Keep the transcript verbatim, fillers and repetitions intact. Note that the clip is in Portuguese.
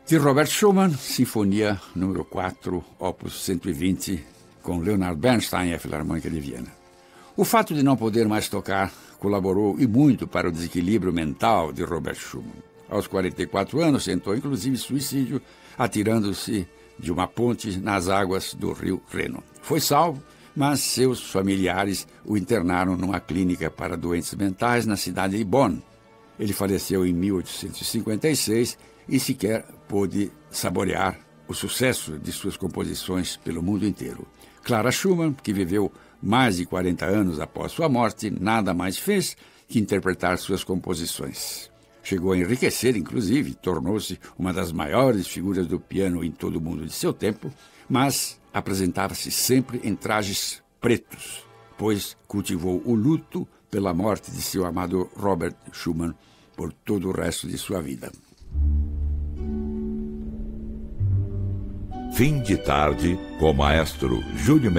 De Robert Schumann, Sinfonia número quatro, opus cento e vinte, com Leonard Bernstein e a Filarmônica de Viena. O fato de não poder mais tocar colaborou e muito para o desequilíbrio mental de Robert Schumann. Aos quarenta e quatro anos, tentou inclusive suicídio, atirando-se de uma ponte nas águas do rio Reno. Foi salvo, mas seus familiares o internaram numa clínica para doentes mentais na cidade de Bonn. Ele faleceu em mil oitocentos e cinquenta e seis e sequer pôde saborear o sucesso de suas composições pelo mundo inteiro. Clara Schumann, que viveu mais de quarenta anos após sua morte, nada mais fez que interpretar suas composições. Chegou a enriquecer, inclusive, tornou-se uma das maiores figuras do piano em todo o mundo de seu tempo, mas apresentava-se sempre em trajes pretos, pois cultivou o luto pela morte de seu amado Robert Schumann por todo o resto de sua vida. Fim de tarde com o maestro Júlio